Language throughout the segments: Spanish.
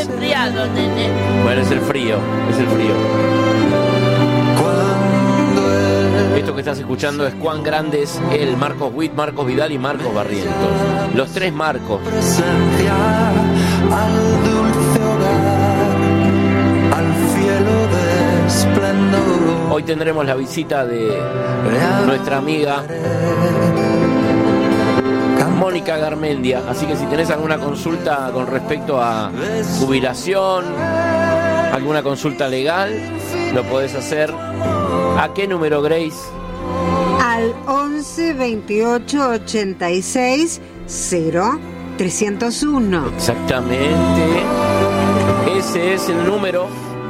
enfriado, nene. Bueno, es el frío. Esto que estás escuchando es Cuán Grande es él, Marcos Witt, Marcos Vidal y Marcos Barrientos. Los tres Marcos. Al dulce hogar, al cielo de esplendor. Hoy tendremos la visita de nuestra amiga Mónica Garmendia, así que si tenés alguna consulta con respecto a jubilación, alguna consulta legal, lo podés hacer. ¿A qué número, Grace? Al 11 28 86 0 301. Exactamente. Ese es el número.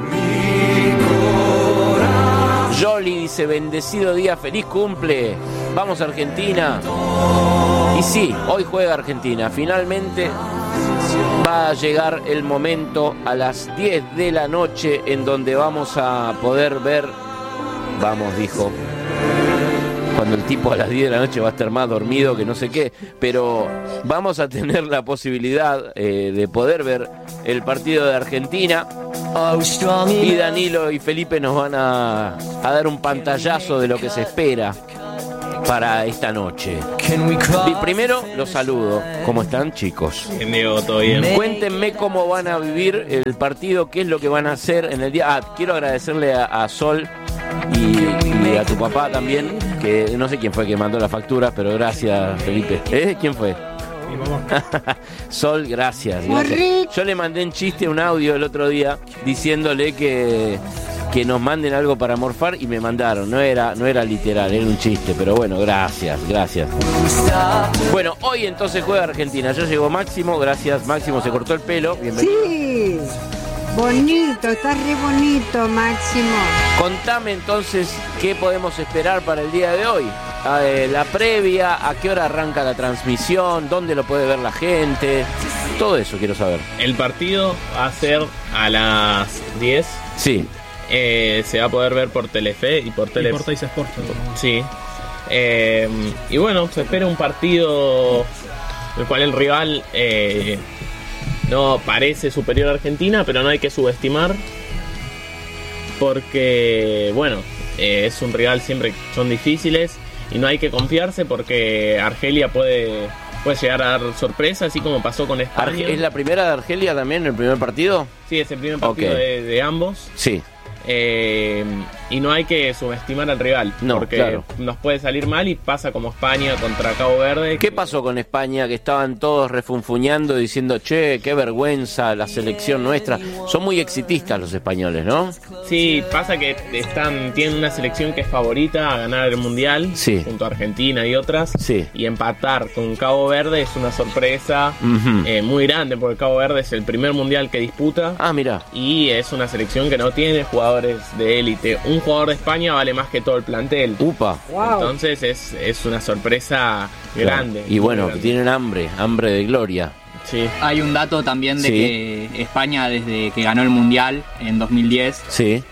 Jolly dice, bendecido día, feliz cumple. Vamos a Argentina. Y sí, hoy juega Argentina. Finalmente va a llegar el momento a las 10 de la noche en donde vamos a poder ver. Vamos, dijo. Cuando el tipo a las 10 de la noche va a estar más dormido que no sé qué, pero vamos a tener la posibilidad de poder ver el partido de Argentina, y Danilo y Felipe nos van a dar un pantallazo de lo que se espera para esta noche. Y primero los saludo. ¿Cómo están, chicos? Bien, Diego, todo bien. Cuéntenme cómo van a vivir el partido, qué es lo que van a hacer en el día. Quiero agradecerle a Sol y a tu papá también, que no sé quién fue que mandó la factura, pero gracias, Felipe. ¿Quién fue? Mi mamá. Sol, gracias. Yo le mandé en chiste un audio el otro día diciéndole que nos manden algo para morfar y me mandaron. No era literal, era un chiste, pero bueno, gracias. Bueno, hoy entonces juega Argentina. Ya llegó Máximo, gracias Máximo, se cortó el pelo. Bienvenido. Sí, bonito, está re bonito, Máximo. Contame entonces qué podemos esperar para el día de hoy. La previa, a qué hora arranca la transmisión, dónde lo puede ver la gente, todo eso quiero saber. El partido va a ser a las 10. Sí. Se va a poder ver por Telefe y por Teis Sport. Sí. Y bueno, se espera un partido en el cual el rival no parece superior a Argentina, pero no hay que subestimar, porque bueno, es un rival, siempre son difíciles y no hay que confiarse, porque Argelia puede llegar a dar sorpresa, así como pasó con España. ¿Es la primera de Argelia también, el primer partido? Sí, es el primer partido de ambos. Sí. Y no hay que subestimar al rival, porque claro, nos puede salir mal, y pasa como España contra Cabo Verde. ¿Qué pasó con España? Que estaban todos refunfuñando diciendo, che, qué vergüenza la selección nuestra. Son muy exitistas los españoles, ¿no? Sí, pasa que tienen una selección que es favorita a ganar el Mundial, sí, junto a Argentina y otras, sí, y empatar con Cabo Verde es una sorpresa muy grande, porque Cabo Verde es el primer Mundial que disputa. Ah, mira. Y es una selección que no tiene jugadores de élite. Un jugador de España vale más que todo el plantel. Upa. Wow. Entonces es una sorpresa grande. Y bueno, grande. Tienen hambre de gloria. Sí. Hay un dato también de que España, desde que ganó el Mundial en 2010, sí,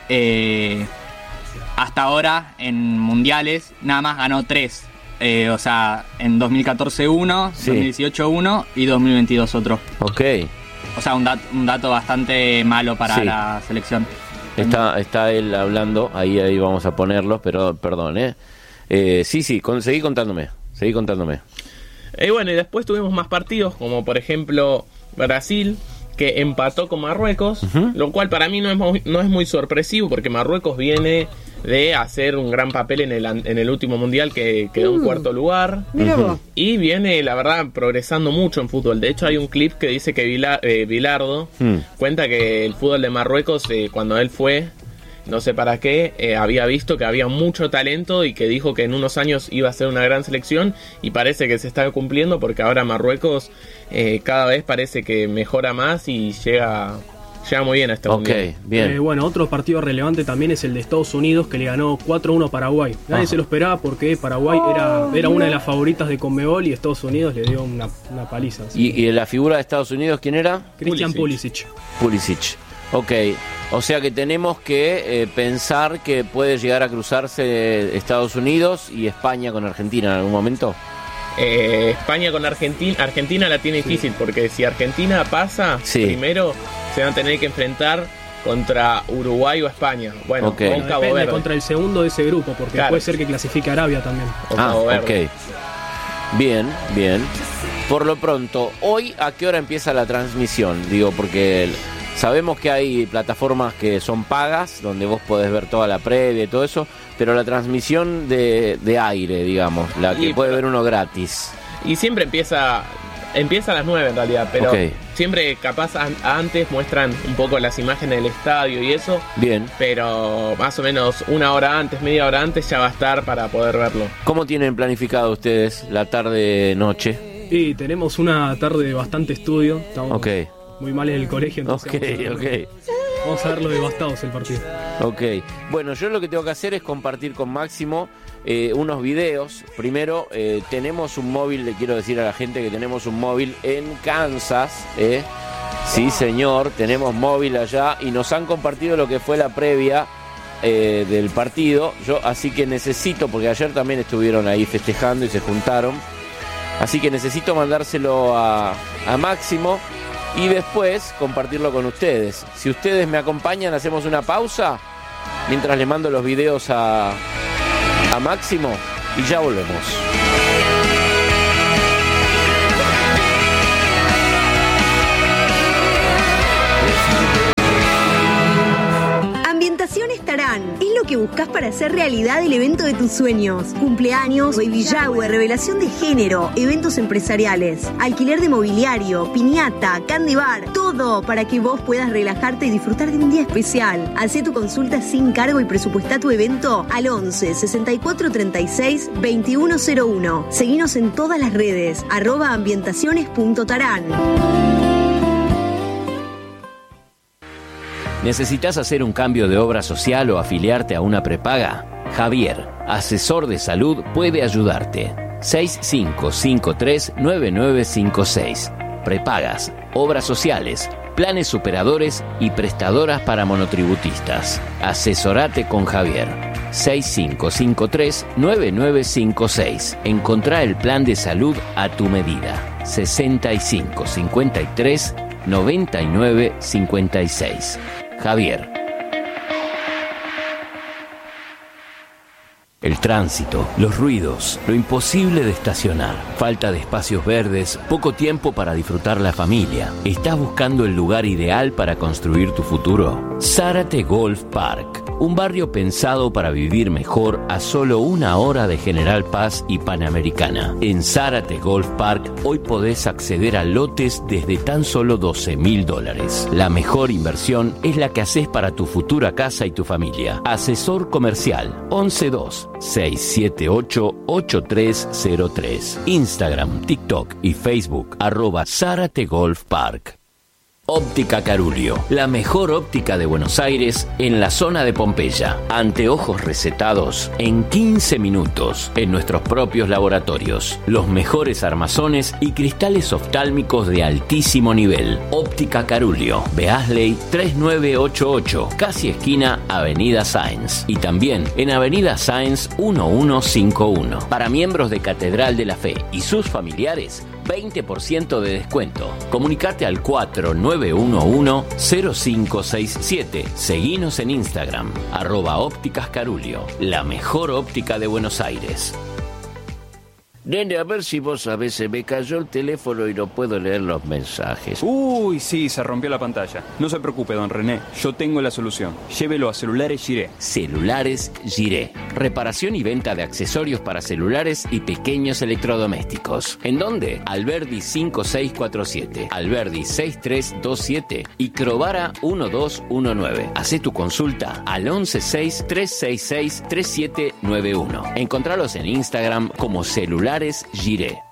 hasta ahora en mundiales nada más ganó 3. O sea, en 2014 1, sí, 2018 1 y 2022 otro. Ok. O sea, un dato bastante malo para la selección. Está él hablando, ahí vamos a ponerlos, pero perdón, seguí contándome. Y bueno, y después tuvimos más partidos, como por ejemplo Brasil, que empató con Marruecos, lo cual para mí no es muy sorpresivo, porque Marruecos viene de hacer un gran papel en el último mundial, que quedó en cuarto lugar, y viene, la verdad, progresando mucho en fútbol. De hecho, hay un clip que dice que Bilardo cuenta que el fútbol de Marruecos, cuando él fue, no sé para qué, había visto que había mucho talento, y que dijo que en unos años iba a ser una gran selección, y parece que se está cumpliendo, porque ahora Marruecos cada vez parece que mejora más y llega muy bien a este mundial. Bien. Bueno, otro partido relevante también es el de Estados Unidos, que le ganó 4-1 a Paraguay. Nadie se lo esperaba, porque Paraguay era una de las favoritas de Conmebol, y Estados Unidos le dio una paliza. ¿Y la figura de Estados Unidos quién era? Christian Pulisic. Ok, o sea que tenemos que pensar que puede llegar a cruzarse Estados Unidos y España con Argentina en algún momento. España con Argentina la tiene difícil, porque si Argentina pasa primero, se van a tener que enfrentar contra Uruguay o España. Bueno, Okay. con Cabo Depende Verde. contra el segundo de ese grupo, porque Claro. puede ser que clasifique Arabia también. O Cabo Verde. ok. Bien, bien. Por lo pronto, hoy, ¿a qué hora empieza la transmisión? Digo, porque sabemos que hay plataformas que son pagas, donde vos podés ver toda la previa y todo eso, pero la transmisión de aire, digamos, la que Y- puede ver uno gratis. Y siempre empieza a las 9 en realidad, pero Ok. siempre capaz antes muestran un poco las imágenes del estadio y eso, Bien. pero más o menos una hora antes, media hora antes ya va a estar para poder verlo. ¿Cómo tienen planificado ustedes la tarde-noche? Y tenemos una tarde de bastante estudio. Estamos Ok, muy mal en el colegio, entonces ok. vamos a verlo devastados el partido. Ok, bueno, yo lo que tengo que hacer es compartir con Máximo unos videos. Primero, tenemos un móvil, le quiero decir a la gente que tenemos un móvil en Kansas. Sí, señor, tenemos móvil allá y nos han compartido lo que fue la previa del partido. Yo así que necesito, porque ayer también estuvieron ahí festejando y se juntaron. Así que necesito mandárselo a Máximo y después compartirlo con ustedes. Si ustedes me acompañan, hacemos una pausa mientras le mando los videos a Máximo y ya volvemos. Ambientaciones Tarán es lo que buscas para hacer realidad el evento de tus sueños. Cumpleaños, baby shower, revelación de género, eventos empresariales, alquiler de mobiliario, piñata, candy bar, todo para que vos puedas relajarte y disfrutar de un día especial. Hacé tu consulta sin cargo y presupuestá tu evento al 11 64 36 2101. Seguinos en todas las redes, @ambientaciones.tarán. ¿Necesitas hacer un cambio de obra social o afiliarte a una prepaga? Javier, asesor de salud, puede ayudarte. 6553-9956. Prepagas, obras sociales, planes superadores y prestadoras para monotributistas. Asesorate con Javier. 6553-9956. Encontrá el plan de salud a tu medida. 6553-9956. Javier. El tránsito, los ruidos, lo imposible de estacionar, falta de espacios verdes, poco tiempo para disfrutar la familia. ¿Estás buscando el lugar ideal para construir tu futuro? Zárate Golf Park, un barrio pensado para vivir mejor a solo 1 hora de General Paz y Panamericana. En Zárate Golf Park hoy podés acceder a lotes desde tan solo $12,000. La mejor inversión es la que haces para tu futura casa y tu familia. Asesor comercial 112-678-8303. Instagram, TikTok y Facebook @Zárate Golf Park. Óptica Carulio, la mejor óptica de Buenos Aires en la zona de Pompeya. Anteojos recetados en 15 minutos en nuestros propios laboratorios. Los mejores armazones y cristales oftálmicos de altísimo nivel. Óptica Carulio, Beasley 3988, casi esquina Avenida Sáenz. Y también en Avenida Sáenz 1151. Para miembros de Catedral de la Fe y sus familiares, 20% de descuento. Comunicate al 4911-0567. Seguinos en Instagram, @ópticas Carulio, la mejor óptica de Buenos Aires. Nene, a ver si vos sabés, se me cayó el teléfono y no puedo leer los mensajes. Uy, sí, se rompió la pantalla. No se preocupe, don René, yo tengo la solución. Llévelo a Celulares Giré. Celulares Giré. Reparación y venta de accesorios para celulares y pequeños electrodomésticos. ¿En dónde? Alberdi 5647, Alberdi 6327 y Crovara 1219. Hacé tu consulta al 116-366-3791. Encontralos en Instagram como Celulares Giré.